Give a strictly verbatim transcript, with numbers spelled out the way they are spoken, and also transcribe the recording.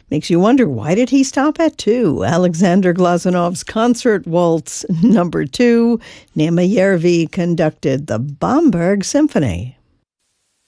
Makes you wonder, why did he stop at two? Alexander Glazunov's Concert Waltz number two. Nema Järvi conducted the Bamberg Symphony.